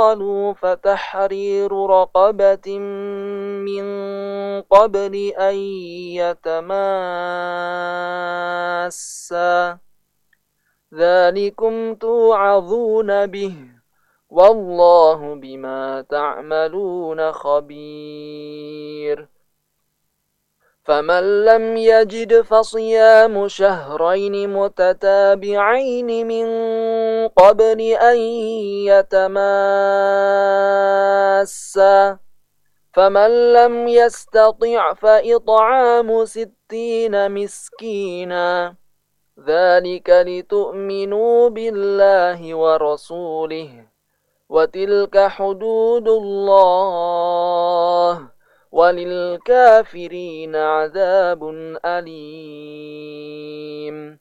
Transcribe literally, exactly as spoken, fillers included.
قالوا فتحرير رقبة من قبل أن يتماسا ذلكم توعظون به والله بما تعملون خبير فمن لم يجد فصيام شهرين متتابعين من قبل أن يتماسا فمن لم يستطع فإطعام ستين مسكينا ذلك لتؤمنوا بالله ورسوله وتلك حدود الله وللكافرين عذاب أليم